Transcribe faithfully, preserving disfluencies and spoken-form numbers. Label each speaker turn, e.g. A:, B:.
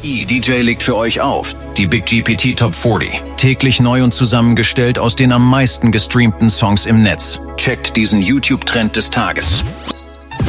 A: I D J legt für euch auf. Die Big G P T Top vierzig. Täglich neu und zusammengestellt aus den am meisten gestreamten Songs im Netz. Checkt diesen YouTube-Trend des Tages.